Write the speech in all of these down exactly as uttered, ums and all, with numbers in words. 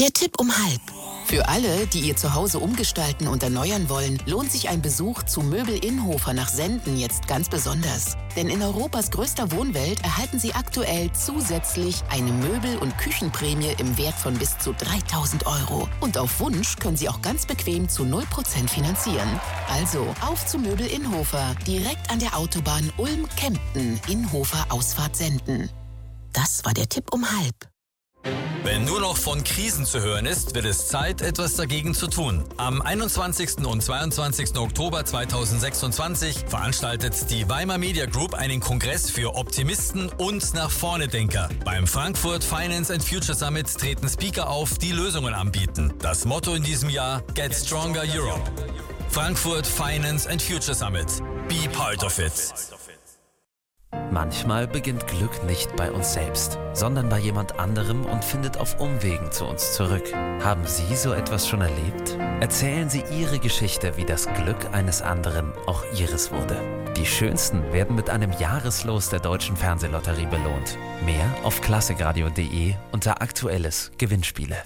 Der Tipp um halb. Für alle, die ihr Zuhause umgestalten und erneuern wollen, lohnt sich ein Besuch zu Möbel Innhofer nach Senden jetzt ganz besonders. Denn in Europas größter Wohnwelt erhalten Sie aktuell zusätzlich eine Möbel- und Küchenprämie im Wert von bis zu dreitausend Euro. Und auf Wunsch können Sie auch ganz bequem zu null Prozent finanzieren. Also auf zu Möbel Innhofer, direkt an der Autobahn Ulm-Kempten, Innhofer Ausfahrt Senden. Das war der Tipp um halb. Wenn nur noch von Krisen zu hören ist, wird es Zeit, etwas dagegen zu tun. Am einundzwanzigsten und zweiundzwanzigsten Oktober zweitausendsechsundzwanzig veranstaltet die Weimar Media Group einen Kongress für Optimisten und Nach-Vorne-Denker. Beim Frankfurt Finance and Future Summit treten Speaker auf, die Lösungen anbieten. Das Motto in diesem Jahr: Get Stronger Europe. Frankfurt Finance and Future Summit. Be part of it. Manchmal beginnt Glück nicht bei uns selbst, sondern bei jemand anderem und findet auf Umwegen zu uns zurück. Haben Sie so etwas schon erlebt? Erzählen Sie Ihre Geschichte, wie das Glück eines anderen auch Ihres wurde. Die Schönsten werden mit einem Jahreslos der Deutschen Fernsehlotterie belohnt. Mehr auf klassikradio punkt de unter Aktuelles Gewinnspiele.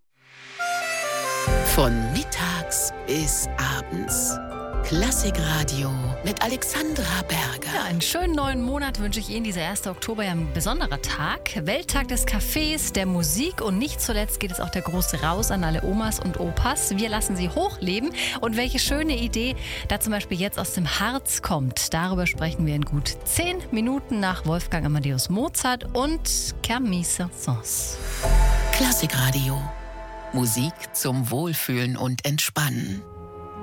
Von mittags bis abends. Klassikradio mit Alexandra Berger. Ja, einen schönen neuen Monat wünsche ich Ihnen. Dieser erste Oktober ja ein besonderer Tag. Welttag des Cafés, der Musik und nicht zuletzt geht es auch der große Raus an alle Omas und Opas. Wir lassen sie hochleben. Und welche schöne Idee da zum Beispiel jetzt aus dem Harz kommt, darüber sprechen wir in gut zehn Minuten nach Wolfgang Amadeus Mozart und Camille Saint-Saëns. Klassikradio. Musik zum Wohlfühlen und Entspannen.